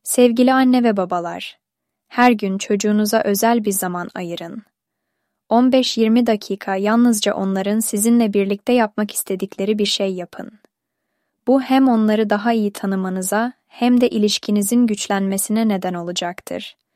Sevgili anne ve babalar, her gün çocuğunuza özel bir zaman ayırın. 15-20 dakika yalnızca onların sizinle birlikte yapmak istedikleri bir şey yapın. Bu hem onları daha iyi tanımanıza hem de ilişkinizin güçlenmesine neden olacaktır.